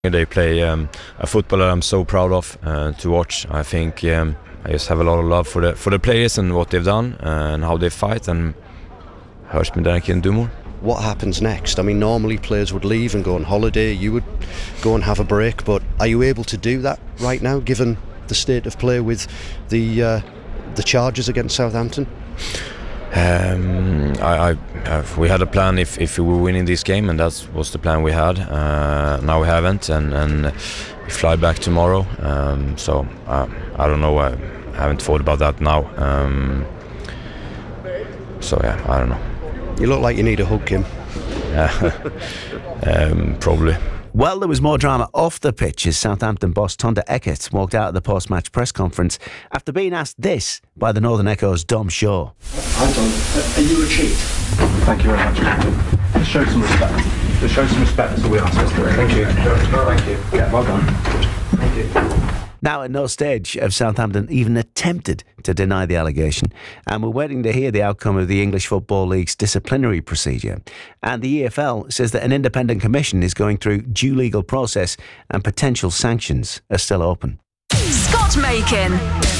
They play a football that I'm so proud of to watch. I think I just have a lot of love for the players and what they've done and how they fight, and hurts me that I can do more. What happens next? I mean, normally players would leave and go on holiday. You would go and have a break, but are you able to do that right now, given the state of play with the charges against Southampton? We had a plan if we were winning this game, and that was the plan we had. Now we haven't, and we fly back tomorrow. So I don't know. I haven't thought about that now. So yeah, I don't know. You look like you need a hug, Kim. Probably. Well, there was more drama off the pitch as Southampton boss Tunde Eckert walked out of the post-match press conference after being asked this by the Northern Echo's Dom Shaw. Hi Dom, are you a cheat? Thank you very much, Captain. Just show some respect. Just show some respect, that's all we ask. Thank you. Thank you. Yeah, well done. Thank you. Now, at no stage have Southampton even attempted to deny the allegation, and we're waiting to hear the outcome of the English Football League's disciplinary procedure. And the EFL says that an independent commission is going through due legal process and potential sanctions are still open. Scott Makin.